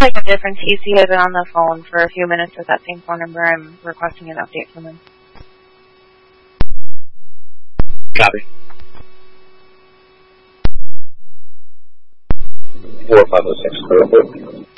like a different TC has been on the phone for a few minutes with that same phone number. I'm requesting an update from him. Copy. 4506, clear.